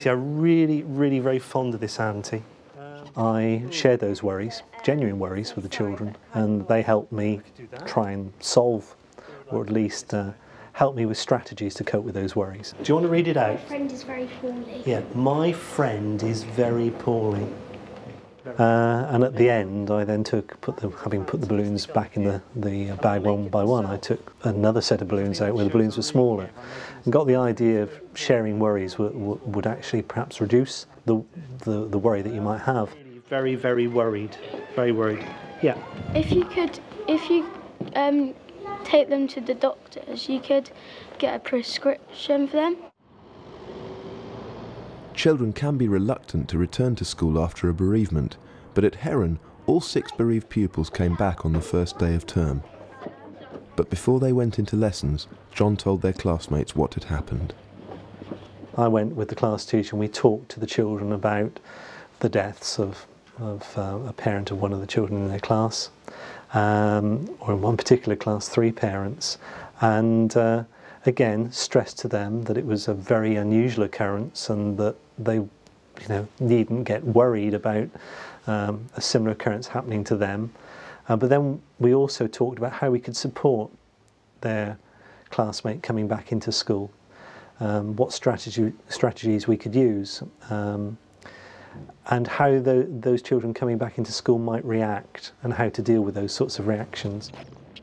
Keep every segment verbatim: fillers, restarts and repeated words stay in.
I'm really, really very fond of this auntie. I share those worries, genuine worries, with the children, and they help me try and solve, or at least uh, help me with strategies to cope with those worries. Do you want to read it out? My friend is very poorly. Yeah, my friend is very poorly. Uh, and at the end, I then took, put the, having put the balloons back in the, the bag one by one, I took another set of balloons out where the balloons were smaller, and got the idea of sharing worries would, would actually perhaps reduce the, the, the worry that you might have. Very, very worried, very worried. Yeah. If you could, if you um, take them to the doctors, you could get a prescription for them. Children can be reluctant to return to school after a bereavement, but at Heron, all six bereaved pupils came back on the first day of term. But before they went into lessons, John told their classmates what had happened. I went with the class teacher and we talked to the children about the deaths of, of uh, a parent of one of the children in their class, um, or in one particular class, three parents, and uh, again stressed to them that it was a very unusual occurrence and that they, you know, needn't get worried about um, a similar occurrence happening to them. Uh, but then we also talked about how we could support their classmate coming back into school, um, what strategy, strategies we could use, um, and how the, those children coming back into school might react and how to deal with those sorts of reactions.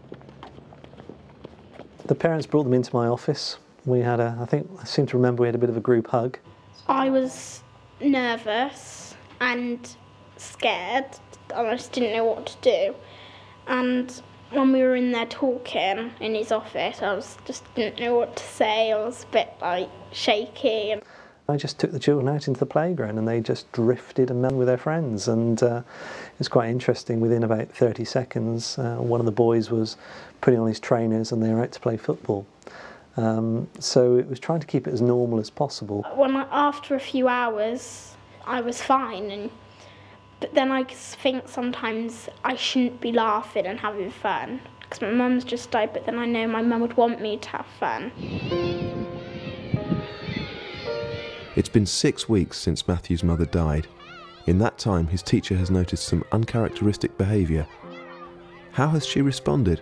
The parents brought them into my office. We had a, I think, I seem to remember we had a bit of a group hug. I was nervous and scared. I just didn't know what to do. And when we were in there talking in his office, I was just didn't know what to say. I was a bit like shaky. I just took the children out into the playground and they just drifted and met with their friends, and uh, it was quite interesting. Within about thirty seconds, uh, one of the boys was putting on his trainers and they were out to play football. Um, so it was trying to keep it as normal as possible. When I, after a few hours, I was fine, and but then I think sometimes I shouldn't be laughing and having fun because my mum's just died, but then I know my mum would want me to have fun. It's been six weeks since Matthew's mother died. In that time, his teacher has noticed some uncharacteristic behaviour. How has she responded?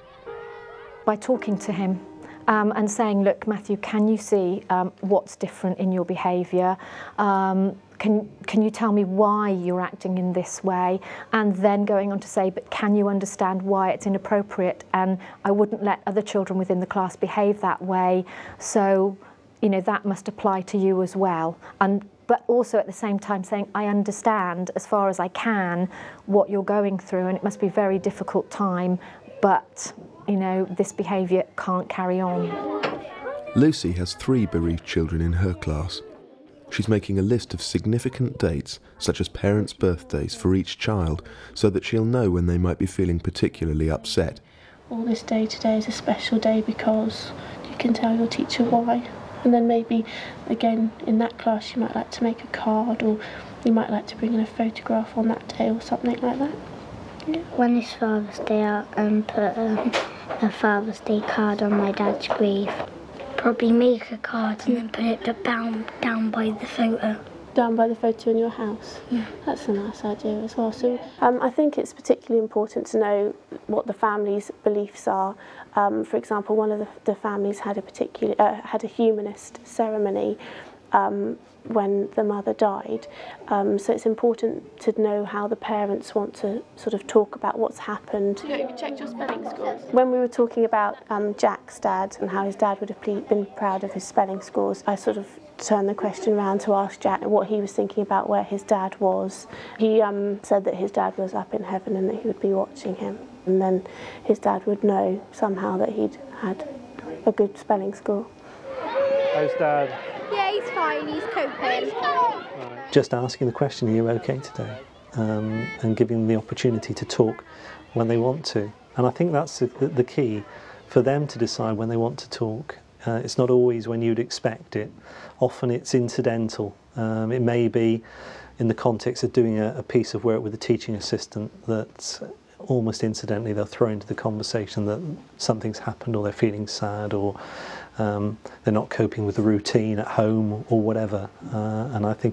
By talking to him um, and saying, look, Matthew, can you see um, what's different in your behaviour? Um, can, can you tell me why you're acting in this way? And then going on to say, but can you understand why it's inappropriate? And I wouldn't let other children within the class behave that way. So, you know, that must apply to you as well. And but also at the same time saying, I understand as far as I can what you're going through, and it must be a very difficult time, but, you know, this behaviour can't carry on. Lucy has three bereaved children in her class. She's making a list of significant dates, such as parents' birthdays, for each child, so that she'll know when they might be feeling particularly upset. Well, this day today is a special day because you can tell your teacher why. And then maybe, again, in that class you might like to make a card, or you might like to bring in a photograph on that day or something like that. Yeah. When it's Father's Day, I'll um, put um, a Father's Day card on my dad's grave. Probably make a card and then put it down, down by the photo. Down by the photo in your house? Yeah. That's a nice idea as well. So um, I think it's particularly important to know what the family's beliefs are. Um, for example, one of the, the families had a particular uh, had a humanist ceremony um, when the mother died. Um, so it's important to know how the parents want to sort of talk about what's happened. You know, you checked your spelling scores. When we were talking about um, Jack's dad and how his dad would have been proud of his spelling scores, I sort of turned the question around to ask Jack what he was thinking about where his dad was. He um, said that his dad was up in heaven and that he would be watching him. And then his dad would know somehow that he'd had a good spelling score. How's Dad? Yeah, he's fine, he's coping. Just asking the question, are you okay today? Um, and giving them the opportunity to talk when they want to. And I think that's the, the key for them to decide when they want to talk. Uh, it's not always when you'd expect it. Often it's incidental. Um, it may be in the context of doing a, a piece of work with a teaching assistant that almost incidentally they'll throw into the conversation that something's happened, or they're feeling sad, or um, they're not coping with the routine at home, or whatever. Uh, and I think